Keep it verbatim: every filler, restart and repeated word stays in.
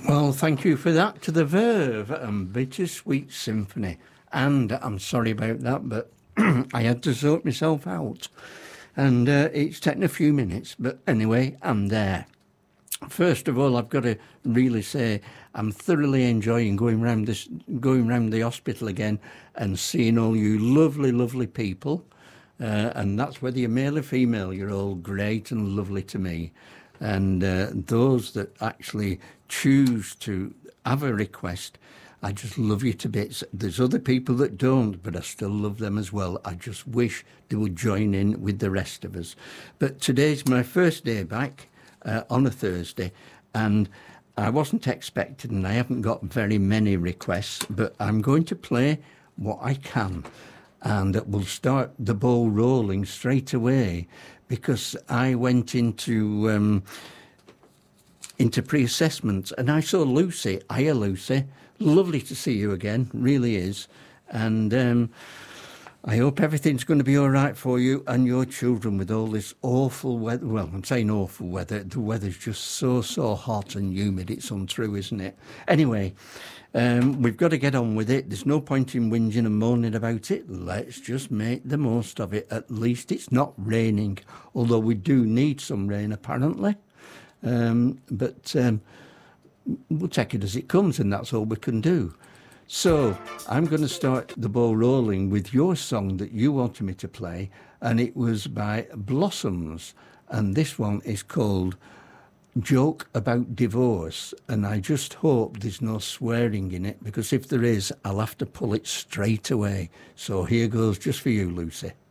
Well, thank you for that. To the Verve and Bittersweet Symphony. And I'm sorry about that, but I had to sort myself out. And uh, it's taken a few minutes, but anyway, I'm there. First of all, I've got to really say I'm thoroughly enjoying going round this, going round the hospital again and seeing all you lovely, lovely people. Uh, and that's whether you're male or female, you're all great and lovely to me. And uh, those that actually choose to have a request, I just love you to bits. There's other people that don't, but I still love them as well. I just wish they would join in with the rest of us. But today's my first day back uh, on a Thursday, and I wasn't expecting, and I haven't got very many requests, but I'm going to play what I can. And we'll start the ball rolling straight away, because I went into um, into pre-assessment and I saw Lucy. Hiya, Lucy. Lovely to see you again, really is. And um, I hope everything's going to be all right for you and your children with all this awful weather. Well, I'm saying awful weather. The weather's just so, so hot and humid. It's untrue, isn't it? Anyway, um, we've got to get on with it. There's no point in whinging and moaning about it. Let's just make the most of it. At least it's not raining, although we do need some rain, apparently. Um, but um, we'll take it as it comes, and that's all we can do. So I'm going to start the ball rolling with your song that you wanted me to play, and it was by Blossoms, and this one is called Joke About Divorce, and I just hope there's no swearing in it, because if there is, I'll have to pull it straight away. So here goes just for you, Lucy.